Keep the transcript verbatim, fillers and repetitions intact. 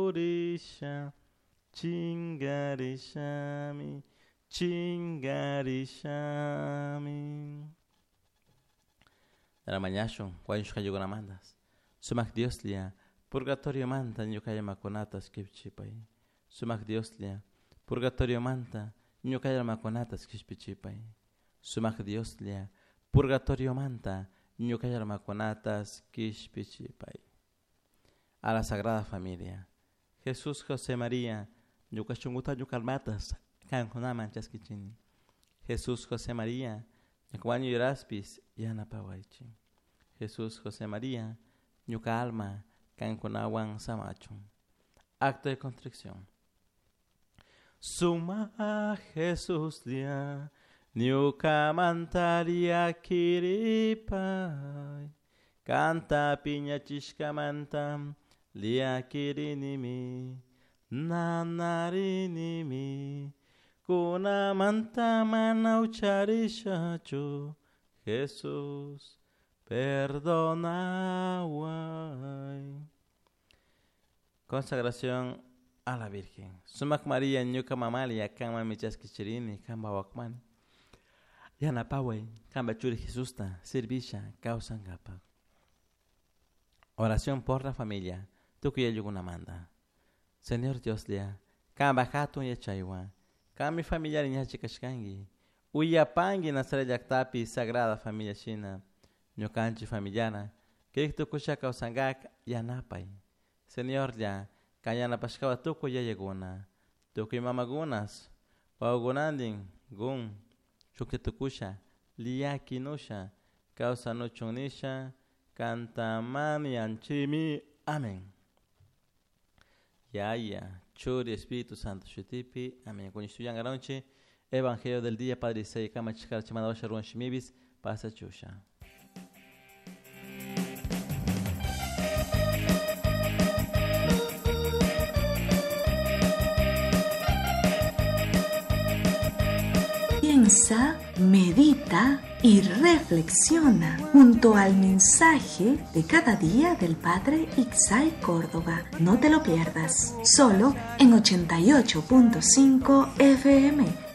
purisha, chingarishami, chingarishami. Naramañashun, Juanshka Yuganamandas. Sumak Dioslia, Purgatorio Manta, Nyukaya Maconatas Kipchipai. Sumak Dioslia, Purgatorio Manta, Nyukaya Maconatas Kipchipai. Sumak Dioslia, Purgatorio Manta, Nyukaya Maconatas Kipchipai. A la Sagrada Familia. Jesús, José, María, Nyukachunguta Nyukalmatas, Kankonaman Chaskichini. Jesús, José, María, Nyukawanyu Yuraspis, Yana Pawaichi. Jesús, José, María, Nyuka Alma, Kankonawan Samachun. Acto de contrición. Suma Jesús dia, Nyuka Mantaria Kiripai. Canta piña chishka mantam, lia kirinimi, nanarinimi. Kuna manta manaucharishachu, Jesús, perdona. Consagración a la Virgen. Sumak María Nyuka Mamalia, Kama Michaskichirini, Kamba Wakman. Yana Paway, Kamba Churi Jesusta, Sirvisha, Kausangapa. Oración por la familia. Tukuya Yugunamanda. Señor Dios lea, Kamba Hatun Yachaiwa, Kami familiar Nyachikashkangi, Uyapangi Nasare Yaktapi, Sagrada Familia China, Nyokanchi familiana, Kiriktu Kushaka Osangak, Yanapai. Señor ya, Kayana Pashkawa Tuku Yayaguna, Tukuy Mamagunas, Waugunandin, Gun, Chukitukusha, Lia Kinusha, Kausa Nuchunisha, Cantamani Anchimi. Amén. Yaya, Churi, Espíritu Santo, Shutipi. Amén. Con estudian garanche, Evangelio del día, Padre Isai, Kama Chikar, Chimadawa, Sharuan Shimibis, Pasa Chusha. Piensa, medita y reflexiona junto al mensaje de cada día del Padre Ixay Córdoba. No te lo pierdas, solo en ochenta y ocho punto cinco F M.